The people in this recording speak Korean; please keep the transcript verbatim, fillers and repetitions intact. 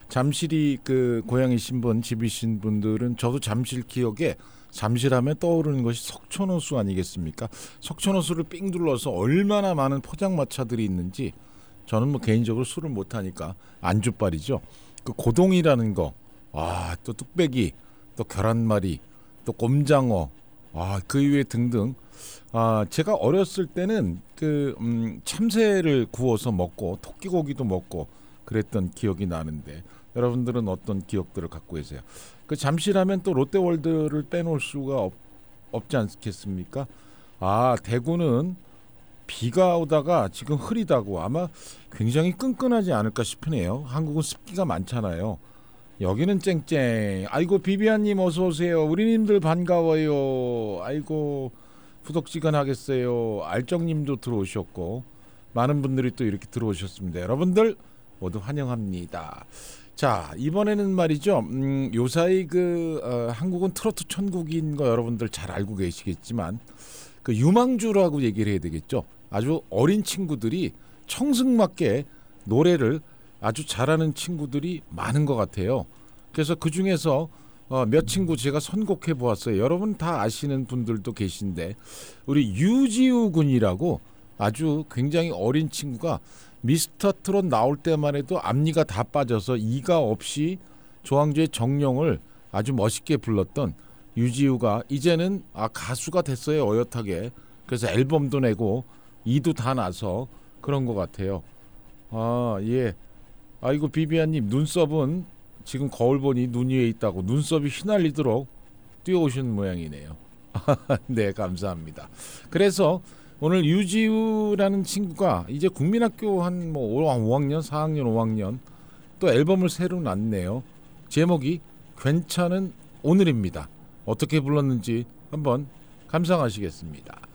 잠실이 그 고향이신 분, 집이신 분들은 저도 잠실 기억에 잠실하면 떠오르는 것이 석촌호수 아니겠습니까? 석촌호수를 삥 둘러서 얼마나 많은 포장마차들이 있는지 저는 뭐 개인적으로 술을 못하니까 안주빨이죠. 그 고동이라는 거, 와, 또 뚝배기, 또 계란말이, 또 꼼장어, 와, 그 이외 등등. 아, 제가 어렸을 때는 그 음, 참새를 구워서 먹고 토끼고기도 먹고 그랬던 기억이 나는데 여러분들은 어떤 기억들을 갖고 계세요? 그 잠실하면 또 롯데월드를 빼놓을 수가 없, 없지 않겠습니까? 아, 대구는 비가 오다가 지금 흐리다고 아마 굉장히 끈끈하지 않을까 싶으네요. 한국은 습기가 많잖아요. 여기는 쨍쨍. 아이고 비비안님 어서 오세요. 우리님들 반가워요. 아이고 후덕지근하겠어요. 알정님도 들어오셨고 많은 분들이 또 이렇게 들어오셨습니다. 여러분들 모두 환영합니다. 자, 이번에는 말이죠. 음, 요사이 그 어, 한국은 트로트 천국인 거 여러분들 잘 알고 계시겠지만 그 유망주라고 얘기를 해야 되겠죠. 아주 어린 친구들이 청승맞게 노래를 아주 잘하는 친구들이 많은 것 같아요. 그래서 그 중에서 어, 몇 친구 제가 선곡해 보았어요. 여러분 다 아시는 분들도 계신데 우리 유지우 군이라고 아주 굉장히 어린 친구가 미스터 트롯 나올 때만 해도 앞니가 다 빠져서 이가 없이 조항조의 정령을 아주 멋있게 불렀던 유지우가 이제는 아, 가수가 됐어요. 어엿하게. 그래서 앨범도 내고 이도 다 나서 그런 것 같아요. 아, 예. 아이고 비비안님 눈썹은 지금 거울 보니 눈 위에 있다고 눈썹이 휘날리도록 뛰어오신 모양이네요. 네, 감사합니다. 그래서 오늘 유지우라는 친구가 이제 국민학교 한 뭐 오 학년, 사 학년, 오 학년 또 앨범을 새로 냈네요. 제목이 괜찮은 오늘입니다. 어떻게 불렀는지 한번 감상하시겠습니다.